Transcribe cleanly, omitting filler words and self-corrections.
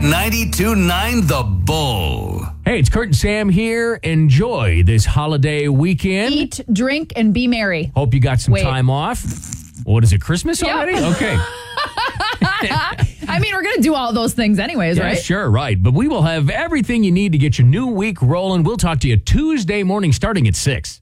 92.9 The Bull. Hey, it's Kurt and Sam here. Enjoy this holiday weekend. Eat, drink, and be merry. Hope you got some time off. What is it, Christmas already? Okay. I mean, we're going to do all those things anyways, Yeah, right? sure, right. But we will have everything you need to get your new week rolling. We'll talk to you Tuesday morning starting at 6.